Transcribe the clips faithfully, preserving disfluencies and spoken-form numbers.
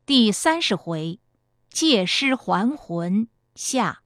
第三十回，借尸还魂下。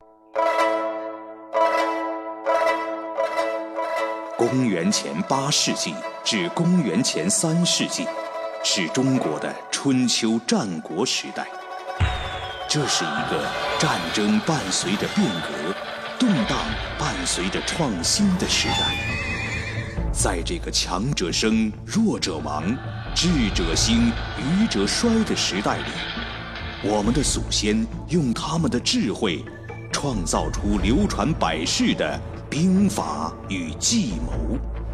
公元前八世纪至公元前三世纪，是中国的春秋战国时代。这是一个战争伴随着变革，动荡伴随着创新的时代。在这个强者生、弱者亡、智者兴、愚者衰的时代里，我们的祖先用他们的智慧，创造出流传百世的兵法与计谋。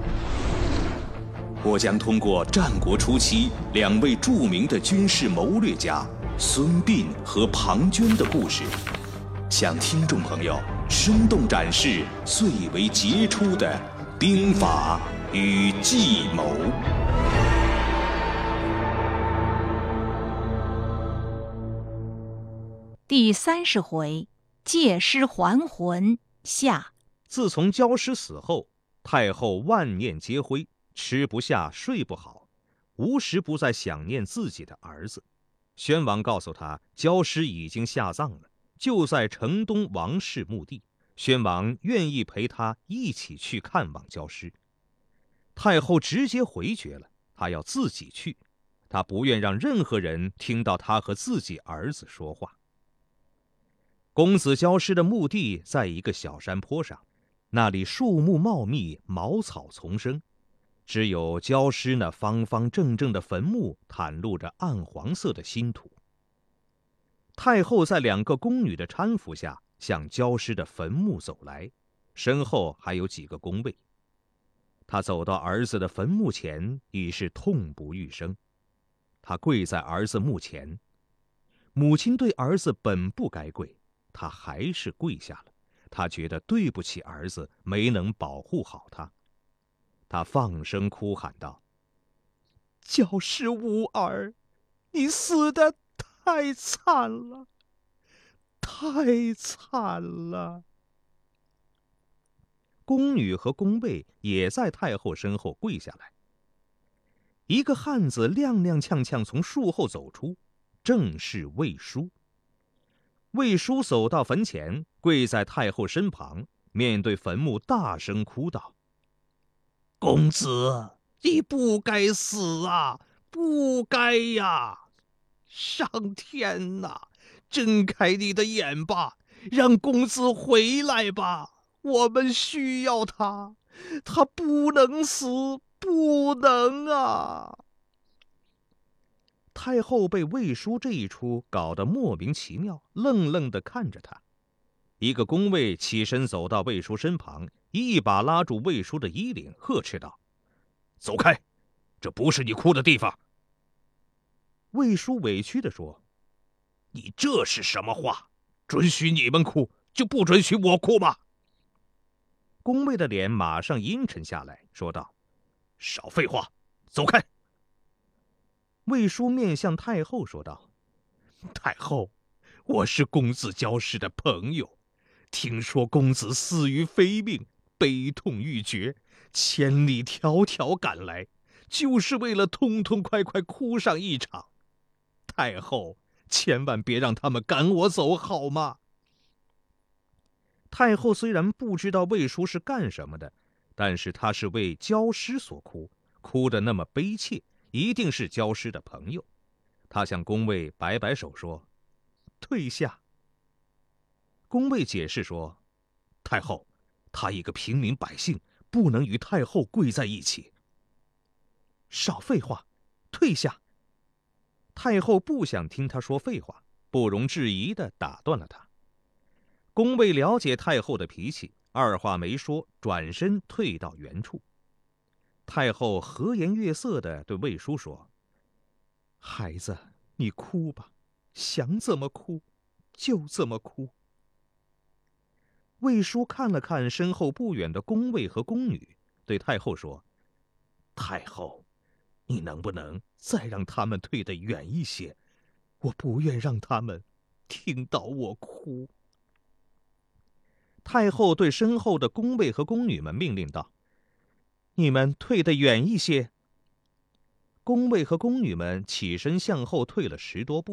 我将通过战国初期两位著名的军事谋略家孙膑和庞涓的故事，向听众朋友生动展示最为杰出的兵法与计谋。 第三十回，借尸还魂下。 自从焦师死后，太后万念皆灰，吃不下睡不好，无时不在想念自己的儿子。宣王告诉他，焦师已经下葬了，就在城东王室墓地，宣王愿意陪他一起去看望焦师。太后直接回绝了，她要自己去，她不愿让任何人听到她和自己儿子说话。公子焦师的墓地在一个小山坡上，那里树木茂密，茅草丛生，只有焦师那方方正正的坟墓袒露着暗黄色的新土。太后在两个宫女的搀扶下向焦师的坟墓走来，身后还有几个宫卫。她走到儿子的坟墓前，已是痛不欲生。她跪在儿子墓前，母亲对儿子本不该跪，她还是跪下了。她觉得对不起儿子，没能保护好他。她放声哭喊道：“焦师无儿，你死得太惨了，太惨了！”宫女和宫卫也在太后身后跪下来。一个汉子踉踉跄跄从树后走出，正是魏书。魏书走到坟前，跪在太后身旁，面对坟墓大声哭道：“公子，你不该死啊，不该呀！上天哪，睁开你的眼吧，让公子回来吧，我们需要他，他不能死，不能啊！”太后被魏书这一出搞得莫名其妙，愣愣地看着他。一个宫卫起身走到魏书身旁，一把拉住魏书的衣领，呵斥道：“走开，这不是你哭的地方。”魏书委屈地说：“你这是什么话？准许你们哭，就不准许我哭吗？”宫卫的脸马上阴沉下来，说道：“少废话，走开。”魏书面向太后说道：“太后，我是公子焦师的朋友，听说公子死于非命，悲痛欲绝，千里迢迢赶来，就是为了痛痛快快哭上一场。太后，千万别让他们赶我走，好吗？”太后虽然不知道魏书是干什么的，但是她是为焦师所哭，哭得那么悲切，一定是焦师的朋友。他向宫卫摆摆手说：“退下。”宫卫解释说：“太后，他一个平民百姓，不能与太后跪在一起。”“少废话，退下。”太后不想听他说废话，不容置疑地打断了他。宫卫了解太后的脾气，二话没说，转身退到原处。太后和颜悦色地对魏书说：“孩子，你哭吧，想怎么哭就怎么哭。”魏书看了看身后不远的宫卫和宫女，对太后说：“太后，你能不能再让他们退得远一些？我不愿让他们听到我哭。”太后对身后的宫卫和宫女们命令道：“你们退得远一些。”宫卫和宫女们起身向后退了十多步。